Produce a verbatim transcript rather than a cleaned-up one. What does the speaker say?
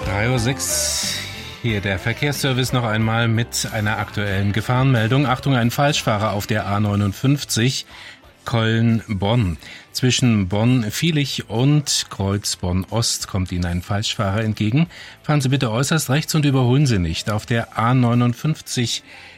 drei Uhr sechs, hier der Verkehrsservice noch einmal mit einer aktuellen Gefahrenmeldung. Achtung, ein Falschfahrer auf der A neunundfünfzig Köln-Bonn. Zwischen Bonn-Viehlich und Kreuz Bonn-Ost kommt Ihnen ein Falschfahrer entgegen. Fahren Sie bitte äußerst rechts und überholen Sie nicht. Auf der A neunundfünfzig